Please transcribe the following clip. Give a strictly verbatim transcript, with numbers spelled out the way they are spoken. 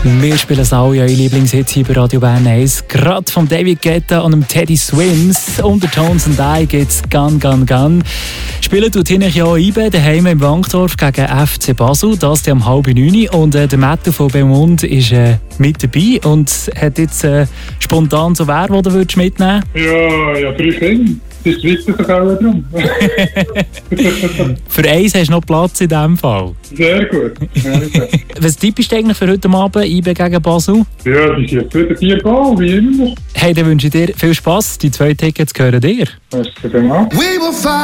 Wir spielen es alle, eure Lieblingshits hier bei Radio Bern eins. Gerade von David Guetta und dem Teddy Swims. Unter Tones and I geht's Gun, Gun, Gun. Spielen tut hier ja auch I B E daheim im Wankdorf gegen F C Basel. Das um halb neun. Und äh, der Matthew von Beaumont ist äh, mit dabei und hat jetzt äh, spontan so wer, den du mitnehmen würdest. Ja, ja, drei Kinder. Das ist doch auch darum. Für eins hast du noch Platz in diesem Fall. Sehr gut. Sehr gut. Was typisch eigentlich für heute Abend, I B E gegen Basel? Ja, die sind jetzt wieder vier Goal, wie immer. Hey, dann wünsche ich dir viel Spass. Die zwei Tickets gehören dir. Merci vielmals.